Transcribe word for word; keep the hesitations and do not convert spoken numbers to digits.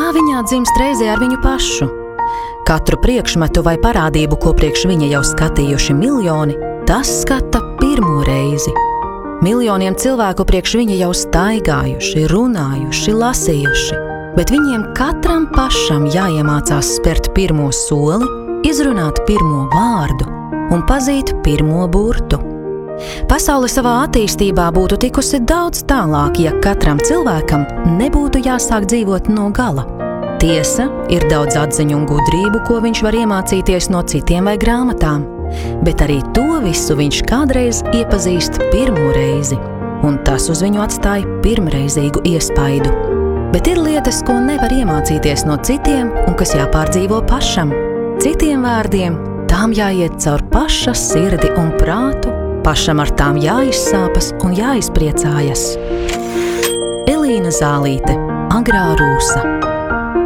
tā viņā dzimst reizē ar viņu pašu. Katru priekšmetu vai parādību, ko priekš viņa jau skatījuši miljoni, tas skata pirmo reizi. Miljoniem cilvēku priekš viņa jau staigājuši, runājuši, lasījuši, bet viņiem katram pašam jāiemācās spērt pirmo soli, izrunāt pirmo vārdu un pazīt pirmo burtu. Pasaule savā attīstībā būtu tikusi daudz tālāk, ja katram cilvēkam nebūtu jāsāk dzīvot no gala. Tiesa, ir daudz atziņu un gudrību, ko viņš var iemācīties no citiem vai grāmatām, bet arī to visu viņš kādreiz iepazīst pirmo reizi, un tas uz viņu atstāja pirmreizīgu iespaidu. Bet ir lietas, ko nevar iemācīties no citiem un kas jāpārdzīvo pašam. Citiem vārdiem, tām jāiet caur paša sirdi un prātu, pašam ar tām jāizsāpas un jāizpriecājas. Elīna Zālīte, Agrā rūsa.